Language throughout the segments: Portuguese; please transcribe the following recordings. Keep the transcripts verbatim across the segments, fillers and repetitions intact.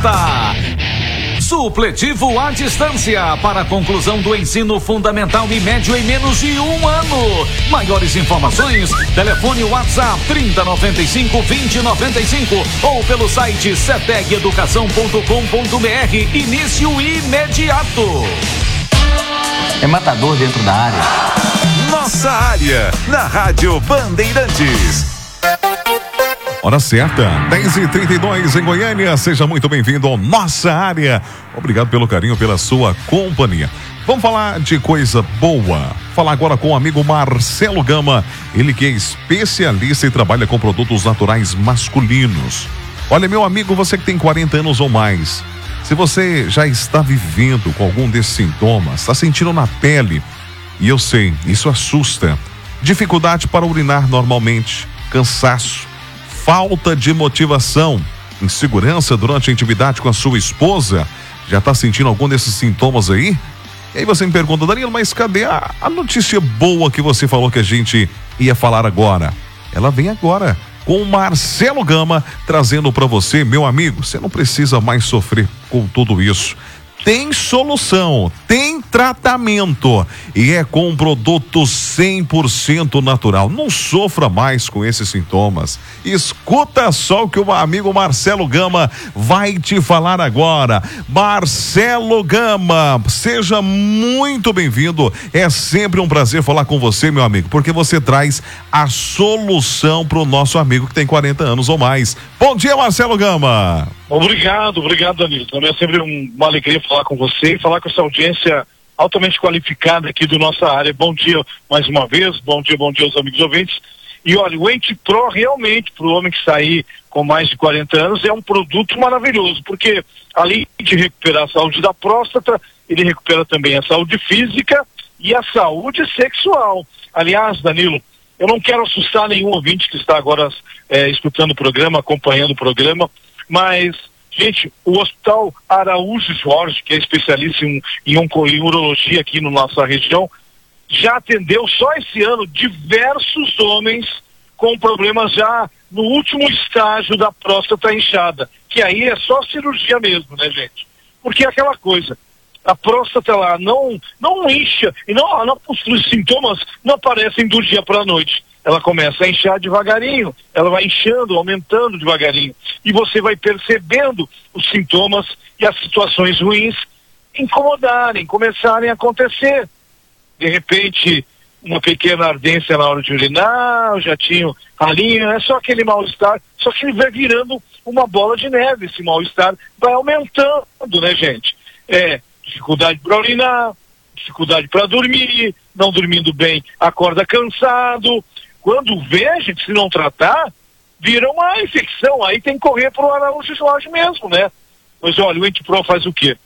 apresenta Supletivo à Distância para a conclusão do ensino fundamental e médio em menos de um ano. Maiores informações, telefone WhatsApp trinta, noventa e cinco, vinte, noventa e cinco ou pelo site ceteg educação ponto com ponto br. Início imediato. É matador dentro da área. Nossa área, na Rádio Bandeirantes. Hora certa, dez e trinta e dois em Goiânia. Seja muito bem-vindo ao Nossa Área. Obrigado pelo carinho, pela sua companhia. Vamos falar de coisa boa. Falar agora com o amigo Marcelo Gama. Ele que é especialista e trabalha com produtos naturais masculinos. Olha, meu amigo, você que tem quarenta anos ou mais, se você já está vivendo com algum desses sintomas, está sentindo na pele, e eu sei, isso assusta, dificuldade para urinar normalmente, cansaço, falta de motivação, insegurança durante a intimidade com a sua esposa, já está sentindo algum desses sintomas aí? E aí você me pergunta, Danilo, mas cadê a, a notícia boa que você falou que a gente ia falar agora? Ela vem agora, com o Marcelo Gama, trazendo para você, meu amigo, você não precisa mais sofrer com tudo isso. Tem solução, tem tratamento e é com um produto cem por cento natural. Não sofra mais com esses sintomas. Escuta só o que o amigo Marcelo Gama vai te falar agora. Marcelo Gama, seja muito bem-vindo. É sempre um prazer falar com você, meu amigo, porque você traz a solução para o nosso amigo que tem quarenta anos ou mais. Bom dia, Marcelo Gama. Obrigado, obrigado, Danilo. Também é sempre um, uma alegria falar com você e falar com essa audiência altamente qualificada aqui do nossa área. Bom dia mais uma vez, bom dia, bom dia aos amigos ouvintes. E olha, o Ente Pro realmente, para o homem que está aí com mais de quarenta anos, é um produto maravilhoso, porque além de recuperar a saúde da próstata, ele recupera também a saúde física e a saúde sexual. Aliás, Danilo, eu não quero assustar nenhum ouvinte que está agora é, escutando o programa, acompanhando o programa, mas, gente, o Hospital Araújo Jorge, que é especialista em, em, onco, em urologia aqui na nossa região, já atendeu só esse ano diversos homens com problemas já no último estágio da próstata inchada, que aí é só cirurgia mesmo, né, gente? Porque é aquela coisa, a próstata lá não, não incha, e não, não, os sintomas não aparecem do dia para a noite. Ela começa a inchar devagarinho, ela vai inchando, aumentando devagarinho, e você vai percebendo os sintomas e as situações ruins incomodarem, começarem a acontecer. De repente, uma pequena ardência na hora de urinar, o jatinho ralinho, é só aquele mal-estar, só que ele vai virando uma bola de neve, esse mal-estar vai aumentando, né, gente? É, dificuldade para urinar, dificuldade para dormir, não dormindo bem, acorda cansado. Quando vê, gente, se não tratar, vira uma infecção, aí tem que correr para o Araújo Jorge mesmo, né? Mas olha, o Ente Pro faz o quê?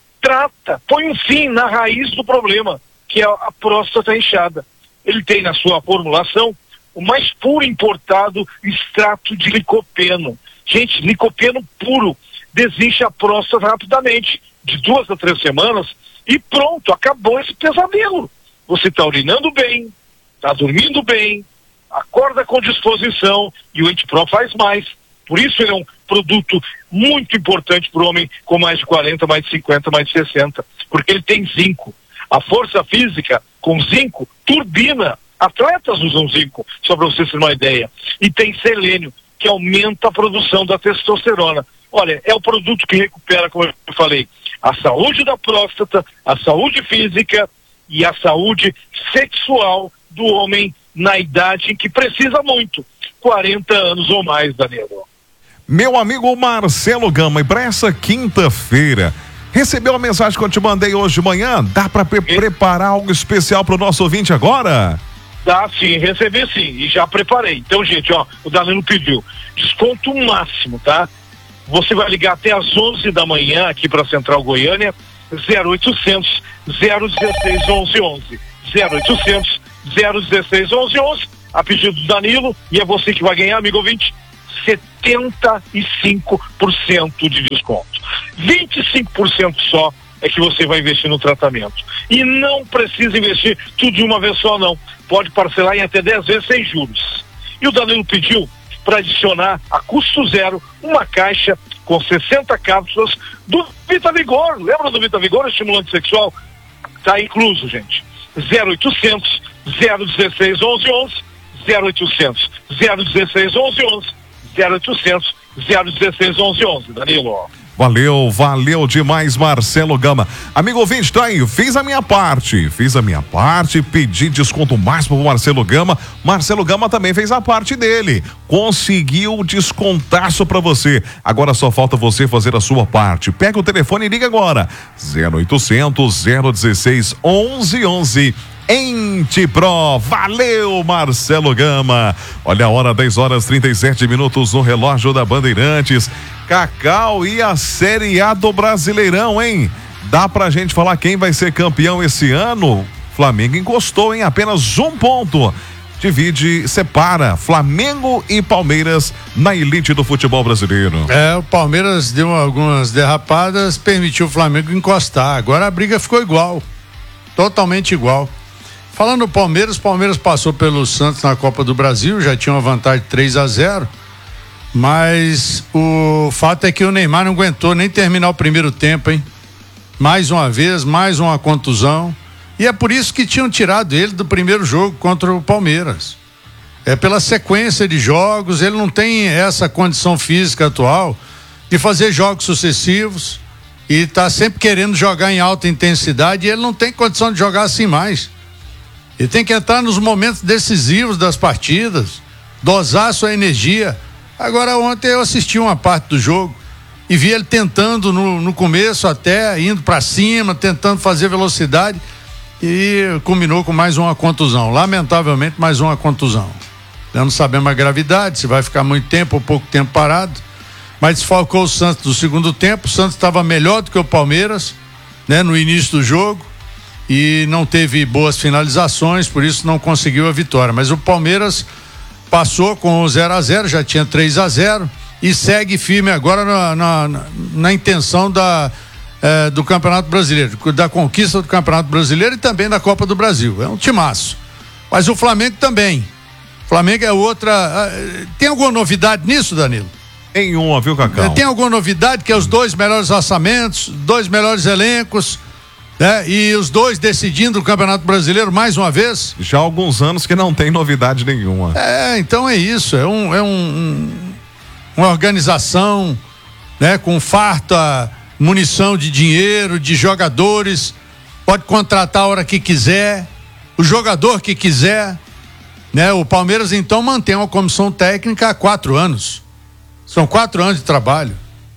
Trata, põe um fim na raiz do problema, que é a próstata inchada. Ele tem na sua formulação o mais puro importado extrato de licopeno. Gente, licopeno puro desincha a próstata rapidamente, de duas a três semanas, e pronto, acabou esse pesadelo. Você está urinando bem, está dormindo bem, acorda com disposição, e o Ente Pro faz mais. Por isso ele é um produto muito importante para o homem com mais de quarenta, mais de cinquenta, mais de sessenta, porque ele tem zinco. A força física com zinco turbina. Atletas usam zinco, só para vocês terem uma ideia. E tem selênio, que aumenta a produção da testosterona. Olha, é o produto que recupera, como eu falei, a saúde da próstata, a saúde física e a saúde sexual do homem na idade em que precisa muito, quarenta anos ou mais, Danilo. Meu amigo Marcelo Gama, e para essa quinta-feira, recebeu a mensagem que eu te mandei hoje de manhã? Dá para pre- preparar algo especial para o nosso ouvinte agora? Dá sim, recebi sim, e já preparei. Então, gente, ó, o Danilo pediu desconto máximo, tá? Você vai ligar até às onze da manhã aqui para a Central Goiânia, zero oitocentos, zero dezesseis, onze onze. zero oitocentos, zero dezesseis, onze onze, a pedido do Danilo, e é você que vai ganhar, amigo ouvinte, setenta e cinco por cento de desconto. vinte e cinco por cento só é que você vai investir no tratamento. E não precisa investir tudo de uma vez só, não. Pode parcelar em até dez vezes sem juros. E o Danilo pediu para adicionar a custo zero uma caixa com sessenta cápsulas do Vita Vigor. Lembra do Vita Vigor, estimulante sexual? Tá incluso, gente. zero oitocentos, zero dezesseis, onze onze, zero oitocentos, zero dezesseis, onze onze, zero oitocentos, zero dezesseis, onze onze, Danilo. Valeu, valeu demais, Marcelo Gama. Amigo ouvinte, tá aí, fiz a minha parte, fiz a minha parte, pedi desconto máximo pro Marcelo Gama. Marcelo Gama também fez a parte dele, conseguiu descontaço pra você. Agora só falta você fazer a sua parte. Pega o telefone e liga agora, zero oitocentos, zero dezesseis, onze onze. Ente Pro, valeu Marcelo Gama. Olha a hora, dez horas trinta e sete minutos no relógio da Bandeirantes. Cacau e a Série A do Brasileirão, hein? Dá pra gente falar quem vai ser campeão esse ano? Flamengo encostou em apenas um ponto. Divide, separa Flamengo e Palmeiras na elite do futebol brasileiro. É, o Palmeiras deu algumas derrapadas, permitiu o Flamengo encostar. Agora a briga ficou igual, totalmente igual. Falando do Palmeiras, o Palmeiras passou pelo Santos na Copa do Brasil, já tinha uma vantagem de três a zero, mas o fato é que o Neymar não aguentou nem terminar o primeiro tempo, hein? Mais uma vez, mais uma contusão, e é por isso que tinham tirado ele do primeiro jogo contra o Palmeiras. É pela sequência de jogos, ele não tem essa condição física atual de fazer jogos sucessivos e tá sempre querendo jogar em alta intensidade, e ele não tem condição de jogar assim mais. Ele tem que entrar nos momentos decisivos das partidas, dosar sua energia. Agora, ontem eu assisti uma parte do jogo e vi ele tentando no, no começo até, indo para cima, tentando fazer velocidade, e culminou com mais uma contusão. Lamentavelmente, mais uma contusão. Nós não sabemos a gravidade, se vai ficar muito tempo ou pouco tempo parado, mas desfalcou o Santos do segundo tempo. O Santos estava melhor do que o Palmeiras, né, no início do jogo, e não teve boas finalizações, por isso não conseguiu a vitória. Mas o Palmeiras passou com o zero a zero, já tinha três a zero e segue firme agora na, na, na intenção da, eh, do Campeonato Brasileiro, da conquista do Campeonato Brasileiro e também da Copa do Brasil. É um timaço. Mas o Flamengo também. O Flamengo é outra. Eh, tem alguma novidade nisso, Danilo? Nenhuma, viu, Cacau? Tem alguma novidade, que é os dois melhores orçamentos, dois melhores elencos, né? E os dois decidindo o Campeonato Brasileiro mais uma vez? Já há alguns anos que não tem novidade nenhuma. É, então é isso, é, um, é um, um, uma organização, né, com farta munição de dinheiro, de jogadores, pode contratar a hora que quiser, o jogador que quiser, né? O Palmeiras então mantém uma comissão técnica há quatro anos, são quatro anos de trabalho.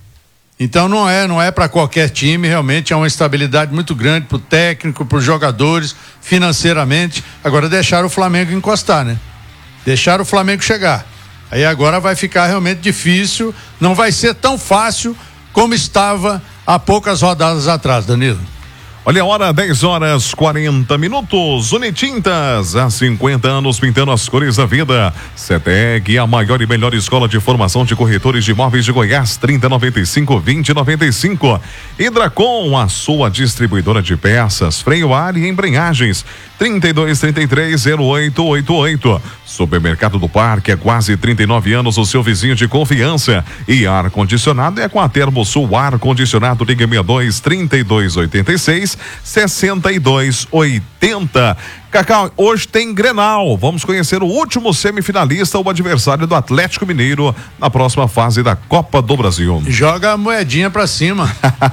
Então não é, não é para qualquer time, realmente é uma estabilidade muito grande para o técnico, para os jogadores, financeiramente. Agora deixaram o Flamengo encostar, né? Deixaram o Flamengo chegar. Aí agora vai ficar realmente difícil, não vai ser tão fácil como estava há poucas rodadas atrás, Danilo. Olha a hora, dez horas quarenta minutos. Unitintas, há cinquenta anos pintando as cores da vida. CETEG, a maior e melhor escola de formação de corretores de imóveis de Goiás, trinta noventa e cinco, vinte noventa e cinco. Hidracom, a sua distribuidora de peças, freio ar e embreagens, trinta e dois, trinta e três, zero oito oito oito. Supermercado do Parque, há quase trinta e nove anos, o seu vizinho de confiança. E ar-condicionado é com a Termosul Ar-Condicionado, liga sessenta e dois, trinta e dois, oitenta e seis, sessenta e dois, oitenta. Cacau, hoje tem Grenal. Vamos conhecer o último semifinalista, o adversário do Atlético Mineiro na próxima fase da Copa do Brasil. Joga a moedinha pra cima.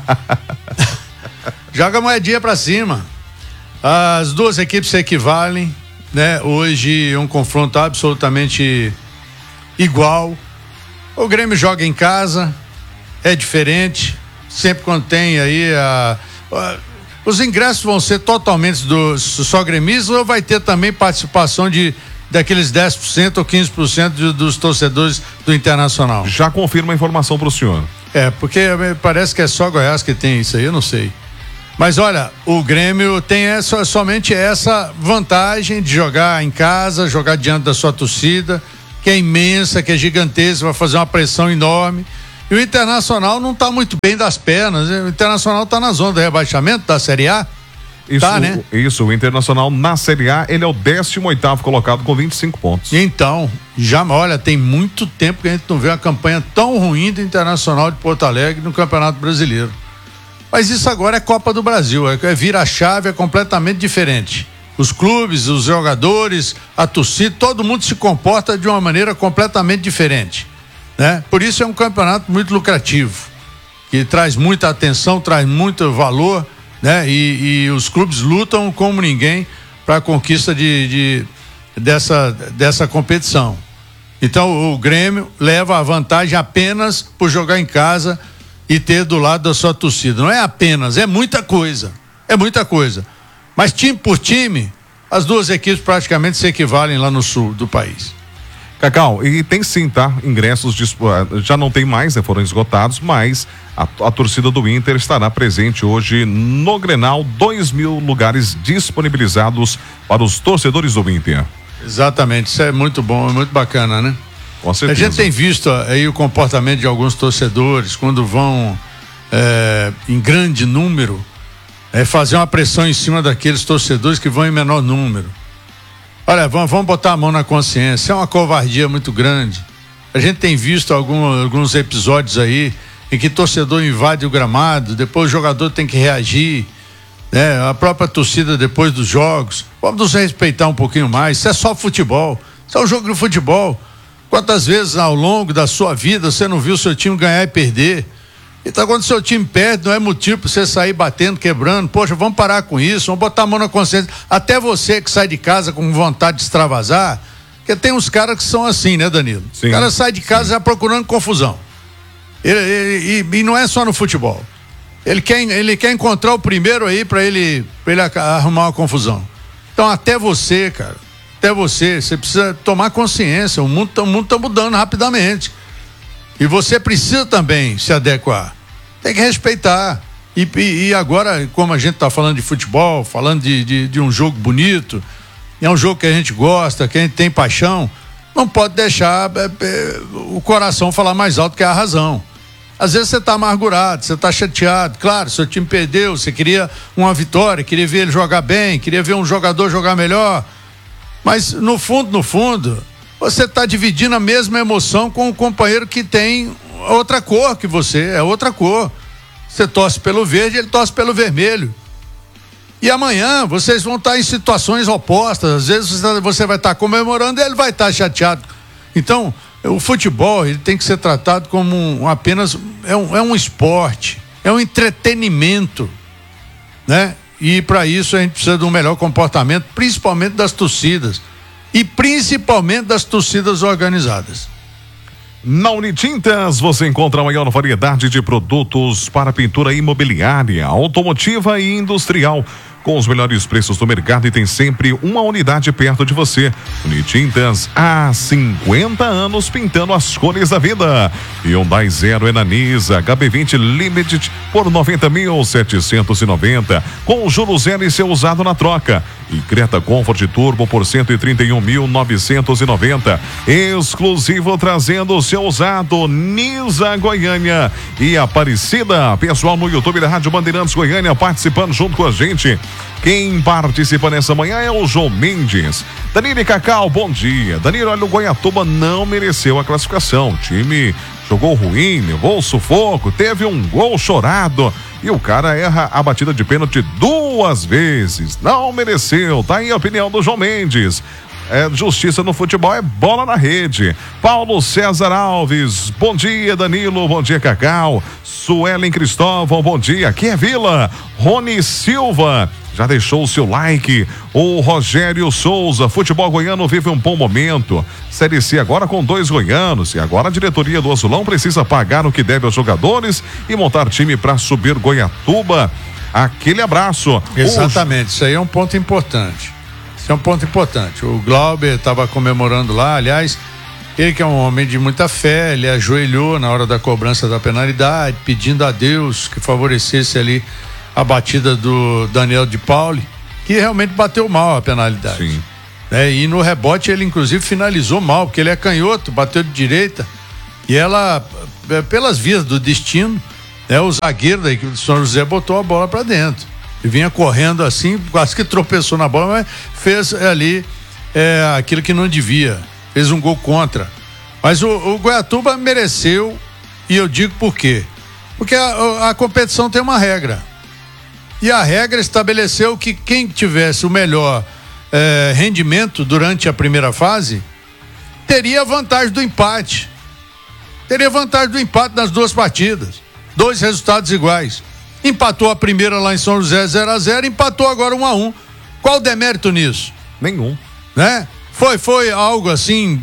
Joga a moedinha pra cima. As duas equipes se equivalem, né? Hoje um confronto absolutamente igual. O Grêmio joga em casa, é diferente. Sempre quando tem aí a, a os ingressos vão ser totalmente do só gremistas, ou vai ter também participação de daqueles dez por cento ou quinze por cento de, dos torcedores do Internacional? Já confirma a informação para o senhor. É, porque parece que é só Goiás que tem isso aí, eu não sei. Mas olha, o Grêmio tem essa, somente essa vantagem de jogar em casa, jogar diante da sua torcida, que é imensa, que é gigantesca, vai fazer uma pressão enorme. E o Internacional não está muito bem das pernas, né? O Internacional está na zona do rebaixamento da Série A Isso, tá, né? Isso, o Internacional na Série A, ele é o décimo oitavo colocado com vinte e cinco pontos. Então, já, olha, tem muito tempo que a gente não vê uma campanha tão ruim do Internacional de Porto Alegre no Campeonato Brasileiro. Mas isso agora é Copa do Brasil, é, é vira a chave, é completamente diferente. Os clubes, os jogadores, a torcida, todo mundo se comporta de uma maneira completamente diferente, né? Por isso é um campeonato muito lucrativo, que traz muita atenção, traz muito valor, né? E, e os clubes lutam como ninguém para a conquista de, de, dessa, dessa competição. Então o Grêmio leva a vantagem apenas por jogar em casa e ter do lado da sua torcida. Não é apenas, é muita coisa, é muita coisa. Mas time por time, as duas equipes praticamente se equivalem lá no sul do país. Cacau, e tem sim, tá? Ingressos de, já não tem mais, né? Foram esgotados, mas a, a torcida do Inter estará presente hoje no Grenal, dois mil lugares disponibilizados para os torcedores do Inter. Exatamente, isso é muito bom, é muito bacana, né? Com certeza. A gente tem visto aí o comportamento de alguns torcedores quando vão é, em grande número, é fazer uma pressão em cima daqueles torcedores que vão em menor número. Olha, vamos, vamos botar a mão na consciência, é uma covardia muito grande. A gente tem visto algum, alguns episódios aí em que torcedor invade o gramado, depois o jogador tem que reagir, né? A própria torcida depois dos jogos. Vamos nos respeitar um pouquinho mais, isso é só futebol, isso é um jogo de futebol. Quantas vezes ao longo da sua vida você não viu seu time ganhar e perder? Então quando seu time perde, não é motivo para você sair batendo, quebrando. Poxa, vamos parar com isso, vamos botar a mão na consciência. Até você que sai de casa com vontade de extravasar, porque tem uns caras que são assim, né, Danilo? Sim, o cara sai de casa sim. já procurando confusão. Ele, ele, e, e não é só no futebol. Ele quer, ele quer encontrar o primeiro aí para ele, pra ele arrumar uma confusão. Então até você, cara, até você, você precisa tomar consciência. O mundo, o mundo tá mudando rapidamente. E você precisa também se adequar. Tem que respeitar. E, e, e agora, como a gente está falando de futebol, falando de, de, de um jogo bonito, é um jogo que a gente gosta, que a gente tem paixão, não pode deixar é, é, o coração falar mais alto que a razão. Às vezes você está amargurado, você está chateado. Claro, seu time perdeu, você queria uma vitória, queria ver ele jogar bem, queria ver um jogador jogar melhor. Mas no fundo, no fundo, você está dividindo a mesma emoção com um companheiro que tem outra cor que você, é outra cor. Você torce pelo verde, ele torce pelo vermelho. E amanhã vocês vão estar em situações opostas. Às vezes você vai estar comemorando e ele vai estar chateado. Então, o futebol ele tem que ser tratado como um, apenas é um, é um esporte, é um entretenimento, né? E para isso a gente precisa de um melhor comportamento, principalmente das torcidas. E principalmente das torcidas organizadas. Na Unitintas você encontra a maior variedade de produtos para pintura imobiliária, automotiva e industrial, com os melhores preços do mercado e tem sempre uma unidade perto de você. Unitintas, há cinquenta anos pintando as cores da vida. Hyundai Zero Enaniza H B vinte Limited por noventa mil setecentos e noventa, com juros zero e seu usado na troca. E Creta Comfort Turbo por cento e trinta e um mil novecentos e noventa, exclusivo trazendo o seu usado. Nisa Goiânia e Aparecida, pessoal no YouTube da Rádio Bandeirantes Goiânia participando junto com a gente. Quem participa nessa manhã é o João Mendes. Danilo e Cacau, bom dia. Danilo, olha, o Goiatuba não mereceu a classificação. O time jogou ruim, levou o sufoco, teve um gol chorado e o cara erra a batida de pênalti duas vezes. Não mereceu, tá aí a opinião do João Mendes. É, justiça no futebol é bola na rede. Paulo César Alves, bom dia Danilo, bom dia Cacau. Suelen Cristóvão, bom dia. Aqui é Vila. Rony Silva já deixou o seu like. O Rogério Souza, futebol goiano vive um bom momento. Série C agora com dois goianos e agora a diretoria do Azulão precisa pagar o que deve aos jogadores e montar time para subir Goiatuba. Aquele abraço. Exatamente, o... isso aí é um ponto importante. Isso é um ponto importante. O Glauber estava comemorando lá, aliás, ele que é um homem de muita fé, ele ajoelhou na hora da cobrança da penalidade, pedindo a Deus que favorecesse ali a batida do Daniel de Pauli, que realmente bateu mal a penalidade. Sim. É, e no rebote ele inclusive finalizou mal, porque ele é canhoto, bateu de direita e ela, pelas vias do destino, né, o zagueiro da equipe do São José botou a bola para dentro. Ele vinha correndo assim, quase que tropeçou na bola, mas fez ali é, aquilo que não devia. Fez um gol contra. Mas o, o Goiatuba mereceu, e eu digo por quê? Porque a, a competição tem uma regra. E a regra estabeleceu que quem tivesse o melhor é, rendimento durante a primeira fase teria vantagem do empate. Teria vantagem do empate nas duas partidas. Dois resultados iguais. Empatou a primeira lá em São José zero a zero, empatou agora um a um. Qual o demérito nisso? Nenhum. Né? Foi, foi algo assim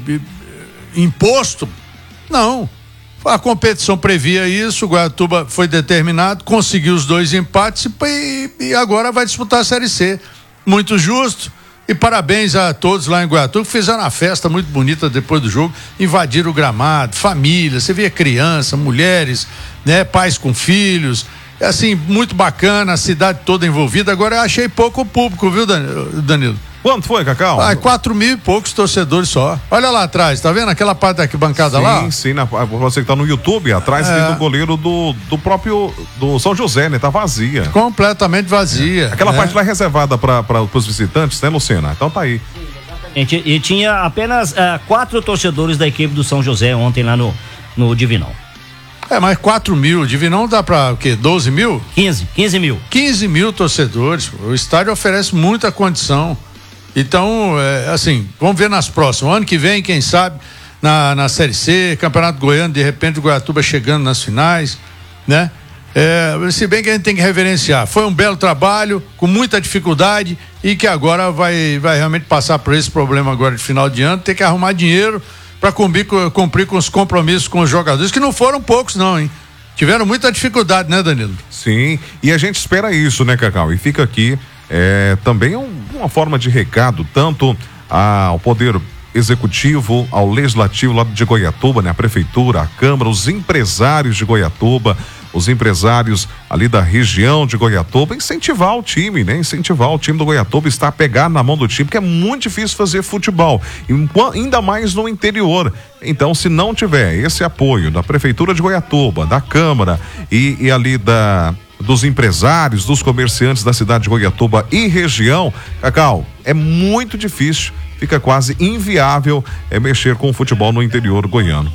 imposto? Não. A competição previa isso, o Goiatuba foi determinado, conseguiu os dois empates e, e agora vai disputar a Série C. Muito justo. E parabéns a todos lá em Goiatuba que fizeram uma festa muito bonita depois do jogo, invadiram o gramado, família, você via criança, mulheres, né, pais com filhos, assim, muito bacana, a cidade toda envolvida. Agora eu achei pouco público, viu, Danilo? Quanto foi, Cacau? Ah, quatro mil e poucos torcedores só. Olha lá atrás, tá vendo aquela parte da arquibancada sim, lá? Sim, sim, você que tá no YouTube, atrás é. do goleiro do, do próprio, do São José, né? Tá vazia. Completamente vazia. É. Aquela né? parte lá é reservada para os visitantes, né, Luciana? Então tá aí. Sim, exatamente. E tinha apenas uh, quatro torcedores da equipe do São José ontem lá no, no Divinão. É, mas quatro mil, Divinão dá pra o quê? doze mil? quinze, quinze mil. quinze mil torcedores. O estádio oferece muita condição. Então, é, assim, vamos ver nas próximas. Ano que vem, quem sabe, na, na Série C, Campeonato Goiano, de repente o Goiatuba chegando nas finais, né? É, se bem que a gente tem que reverenciar. Foi um belo trabalho, com muita dificuldade e que agora vai, vai realmente passar por esse problema agora de final de ano, ter que arrumar dinheiro para cumprir, cumprir com os compromissos com os jogadores, que não foram poucos não, hein? Tiveram muita dificuldade, né, Danilo? Sim, e a gente espera isso, né, Cacau? E fica aqui é, também um, uma forma de recado, tanto ao Poder Executivo, ao Legislativo lá de Goiatuba, né? A Prefeitura, a Câmara, os empresários de Goiatuba, os empresários ali da região de Goiatuba, incentivar o time, né? Incentivar o time do Goiatuba, estar pegado na mão do time, porque é muito difícil fazer futebol, ainda mais no interior. Então, se não tiver esse apoio da Prefeitura de Goiatuba, da Câmara e, e ali da dos empresários, dos comerciantes da cidade de Goiatuba e região, Cacau, é muito difícil, fica quase inviável é, mexer com o futebol no interior goiano.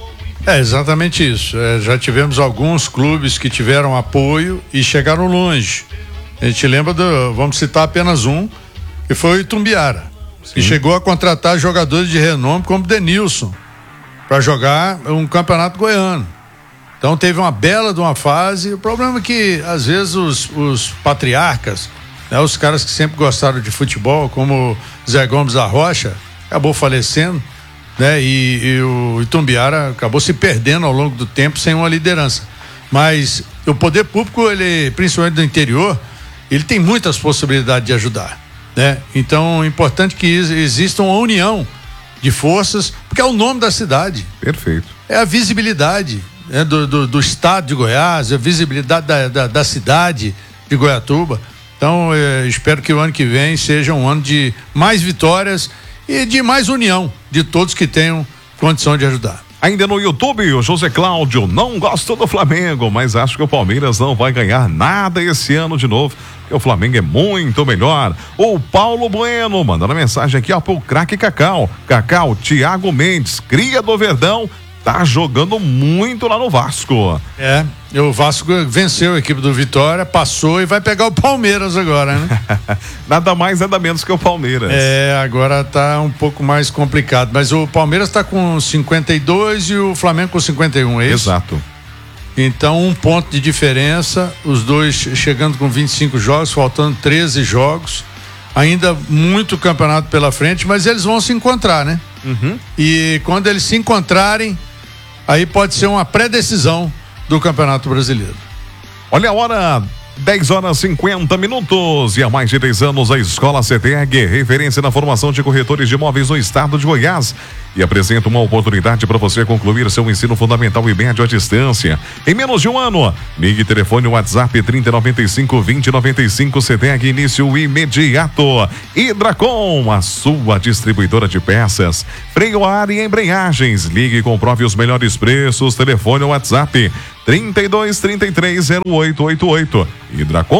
É exatamente isso. É, já tivemos alguns clubes que tiveram apoio e chegaram longe. A gente lembra do, vamos citar apenas um, que foi o Itumbiara, Sim. que chegou a contratar jogadores de renome como Denilson para jogar um campeonato goiano. Então teve uma bela de uma fase. O problema é que às vezes os, os patriarcas, né, os caras que sempre gostaram de futebol, como Zé Gomes da Rocha, acabou falecendo, né? E, e o Itumbiara acabou se perdendo ao longo do tempo sem uma liderança. Mas o poder público, ele, principalmente do interior, ele tem muitas possibilidades de ajudar, né? Então é importante que exista uma união de forças, porque é o nome da cidade. Perfeito. É a visibilidade, né, do, do, do estado de Goiás, a visibilidade da, da, da cidade de Goiatuba. Então eu espero que o ano que vem seja um ano de mais vitórias e de mais união de todos que tenham condição de ajudar. Ainda no YouTube, o José Cláudio não gosta do Flamengo, mas acho que o Palmeiras não vai ganhar nada esse ano de novo, porque o Flamengo é muito melhor. O Paulo Bueno mandando mensagem aqui, ó, pro craque Cacau. Cacau, Thiago Mendes, cria do Verdão, tá jogando muito lá no Vasco. É, o Vasco venceu a equipe do Vitória, passou e vai pegar o Palmeiras agora, né? Nada mais, nada menos que o Palmeiras. É, agora tá um pouco mais complicado, mas o Palmeiras tá com cinquenta e dois e o Flamengo com cinquenta e um, é isso? Exato. Então, um ponto de diferença, os dois chegando com vinte e cinco jogos, faltando treze jogos, ainda muito campeonato pela frente, mas eles vão se encontrar, né? Uhum. E quando eles se encontrarem, aí pode ser uma pré-decisão do Campeonato Brasileiro. Olha a hora, dez horas e cinquenta minutos, e há mais de dez anos a Escola C T E G, referência na formação de corretores de imóveis no estado de Goiás, e apresenta uma oportunidade para você concluir seu ensino fundamental e médio à distância em menos de um ano. Ligue telefone WhatsApp trinta noventa e cinco, vinte noventa e cinco, C T E G, início imediato. Hidracom, a sua distribuidora de peças, freio a ar e embreagens. Ligue e comprove os melhores preços. Telefone WhatsApp trinta e dois, trinta e três, zero oito oito oito. Hidracom,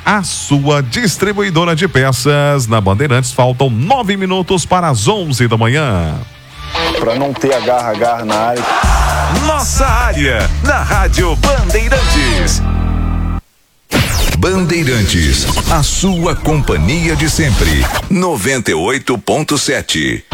a sua distribuidora de peças. Na Bandeirantes, faltam nove minutos para as onze da manhã. Para não ter agarra-agarra na área. Nossa área, na Rádio Bandeirantes. Bandeirantes, a sua companhia de sempre. noventa e oito ponto sete.